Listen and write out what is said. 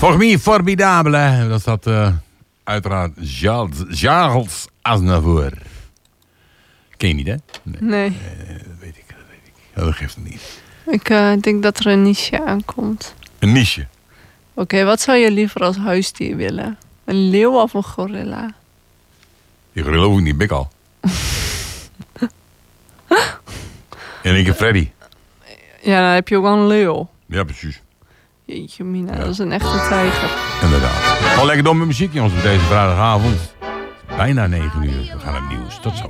Formie formidabele. Dat staat uiteraard Charles Aznavour. Ken je niet, hè? Nee. Dat weet ik. Dat geeft het niet. Ik denk dat er een niche aankomt. Een niche. Oké, wat zou je liever als huisdier willen? Een leeuw of een gorilla? Die gorilla hoef ik niet, bik al. En ik heb Freddy. Ja, dan heb je ook wel een leeuw. Ja, precies. Jeetje mina, dat is een echte tijger. Inderdaad. Gewoon lekker door met muziek, jongens, op deze vrijdagavond. Bijna 9 uur. We gaan naar het nieuws. Tot zo.